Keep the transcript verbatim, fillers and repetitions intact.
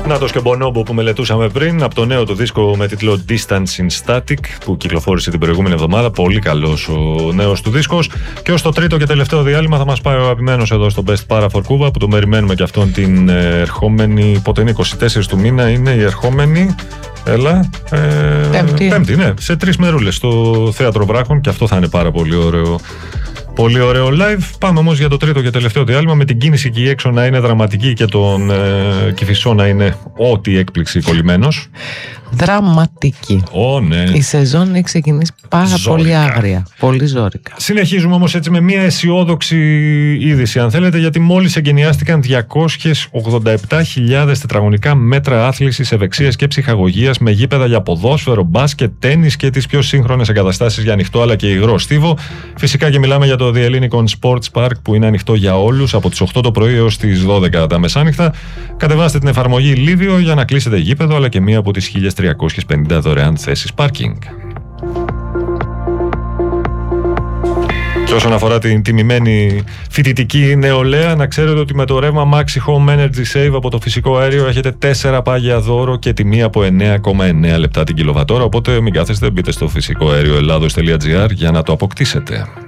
Νάτος και Bonobo που μελετούσαμε πριν, από το νέο του δίσκο με τίτλο Distance in Static που κυκλοφόρησε την προηγούμενη εβδομάδα. Πολύ καλός ο νέος του δίσκος. Και ως το τρίτο και τελευταίο διάλειμμα θα μας πάει ο αγαπημένος εδώ στο Best Para for Cuba, που τον περιμένουμε και αυτόν την ερχόμενη. Πότε είναι, είκοσι τέσσερις του μήνα είναι η ερχόμενη. Έλα. Ε, πέμπτη. Πέμπτη, ναι. Σε τρεις μερούλες στο Θέατρο Βράχων, και αυτό θα είναι πάρα πολύ ωραίο. Πολύ ωραίο live. Πάμε όμως για το τρίτο και τελευταίο διάλειμμα, με την κίνηση εκεί έξω να είναι δραματική και τον ε, Κηφισό να είναι ό,τι έκπληξη κολλημένος. Δραματική. Ω, ναι. Η σεζόν έχει ξεκινήσει πάρα Ζόρικα. πολύ άγρια. Πολύ ζόρικα. Συνεχίζουμε όμως έτσι με μια αισιόδοξη είδηση, αν θέλετε, γιατί μόλις εγκαινιάστηκαν διακόσιες ογδόντα επτά χιλιάδες τετραγωνικά μέτρα άθλησης, ευεξίας και ψυχαγωγίας, με γήπεδα για ποδόσφαιρο, μπάσκετ, τένις και τις πιο σύγχρονες εγκαταστάσεις για ανοιχτό αλλά και υγρό στίβο. Φυσικά και μιλάμε για το The Ellinikon Sports Park, που είναι ανοιχτό για όλους από τις οκτώ το πρωί έως τις δώδεκα τα μεσάνυχτα. Κατεβάστε την εφαρμογή Livio για να κλείσετε γήπεδο, αλλά και μία από τις χίλιες τριακόσιες πενήντα δωρεάν θέσεις πάρκινγκ. Και όσον αφορά την τιμημένη φοιτητική νεολαία, να ξέρετε ότι με το ρεύμα Maxi Home Energy Save από το φυσικό αέριο έχετε τέσσερα πάγια δώρο και τιμή από εννέα κόμμα εννέα λεπτά την κιλοβατόρα. Οπότε μην κάθεστε, μπείτε στο φυσικό αέριο ελλάδος τελεία τζι άρ για να το αποκτήσετε.